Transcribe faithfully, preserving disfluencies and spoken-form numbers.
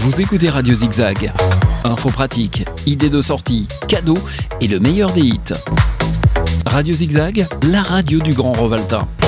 Vous écoutez Radio Zigzag. Infos pratiques, idées de sortie, cadeaux et le meilleur des hits. Radio Zigzag, la radio du Grand Rovaltain.